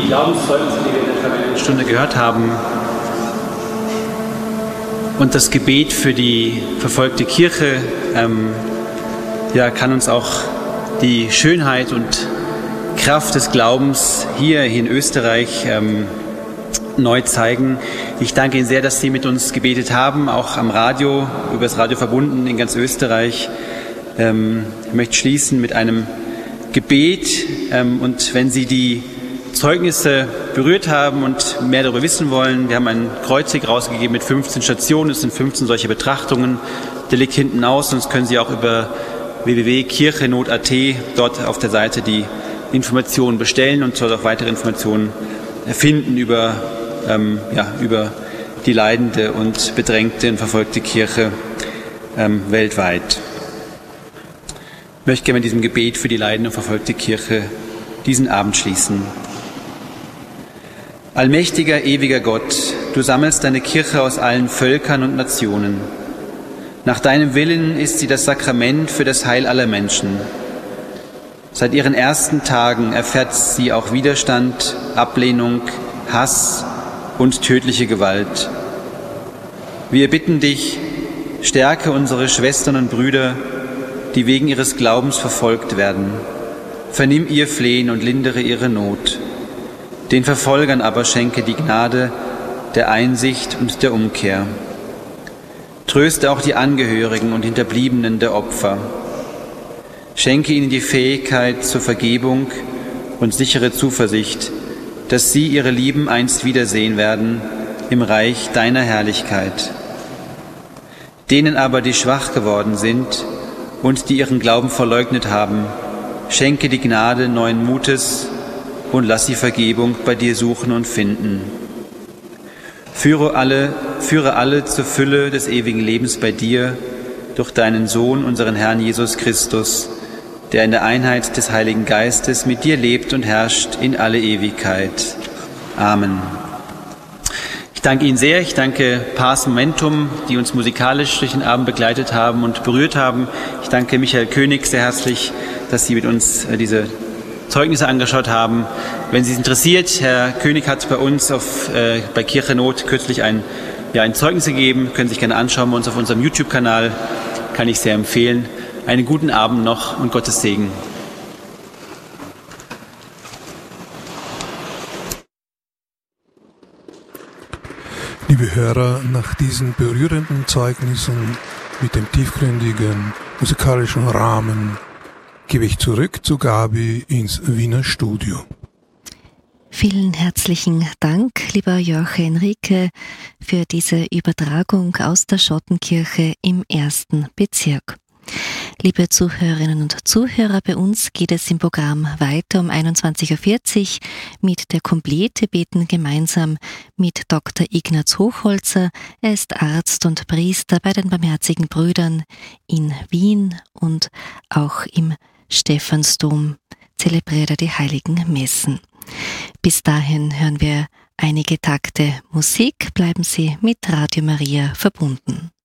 Glaubenszeugnisse, die wir in der vergangenen Stunde gehört haben, und das Gebet für die verfolgte Kirche kann uns auch die Schönheit und Kraft des Glaubens hier in Österreich neu zeigen. Ich danke Ihnen sehr, dass Sie mit uns gebetet haben, auch am Radio, über das Radio verbunden in ganz Österreich. Ich möchte schließen mit einem Gebet, und wenn Sie die Zeugnisse berührt haben und mehr darüber wissen wollen, wir haben einen Kreuzweg rausgegeben mit 15 Stationen, es sind 15 solche Betrachtungen, der liegt hinten aus, sonst können Sie auch über www.kirchenot.at dort auf der Seite die Informationen bestellen und dort auch weitere Informationen finden über die leidende und bedrängte und verfolgte Kirche weltweit. Ich möchte gerne mit diesem Gebet für die leidende und verfolgte Kirche diesen Abend schließen. Allmächtiger, ewiger Gott, du sammelst deine Kirche aus allen Völkern und Nationen. Nach deinem Willen ist sie das Sakrament für das Heil aller Menschen. Seit ihren ersten Tagen erfährt sie auch Widerstand, Ablehnung, Hass und tödliche Gewalt. Wir bitten dich, stärke unsere Schwestern und Brüder, die wegen ihres Glaubens verfolgt werden. Vernimm ihr Flehen und lindere ihre Not. Den Verfolgern aber schenke die Gnade der Einsicht und der Umkehr. Tröste auch die Angehörigen und Hinterbliebenen der Opfer. Schenke ihnen die Fähigkeit zur Vergebung und sichere Zuversicht, dass sie ihre Lieben einst wiedersehen werden im Reich deiner Herrlichkeit. Denen aber, die schwach geworden sind und die ihren Glauben verleugnet haben, schenke die Gnade neuen Mutes und lass sie Vergebung bei dir suchen und finden. Führe alle zur Fülle des ewigen Lebens bei dir durch deinen Sohn, unseren Herrn Jesus Christus, der in der Einheit des Heiligen Geistes mit dir lebt und herrscht in alle Ewigkeit. Amen. Ich danke Ihnen sehr. Ich danke Pars Momentum, die uns musikalisch durch den Abend begleitet haben und berührt haben. Ich danke Michael König sehr herzlich, dass Sie mit uns diese Zeugnisse angeschaut haben. Wenn Sie es interessiert, Herr König hat bei uns bei Kirchenot kürzlich ein Zeugnis gegeben. Können Sie sich gerne anschauen bei uns auf unserem YouTube-Kanal. Kann ich sehr empfehlen. Einen guten Abend noch und Gottes Segen. Liebe Hörer, nach diesen berührenden Zeugnissen mit dem tiefgründigen musikalischen Rahmen gebe ich zurück zu Gabi ins Wiener Studio. Vielen herzlichen Dank, lieber Jorge Enrique, für diese Übertragung aus der Schottenkirche im 1. Bezirk. Liebe Zuhörerinnen und Zuhörer, bei uns geht es im Programm weiter um 21.40 Uhr mit der Komplette beten gemeinsam mit Dr. Ignaz Hochholzer. Er ist Arzt und Priester bei den Barmherzigen Brüdern in Wien und auch im Stephansdom zelebriert er die heiligen Messen. Bis dahin hören wir einige Takte Musik. Bleiben Sie mit Radio Maria verbunden.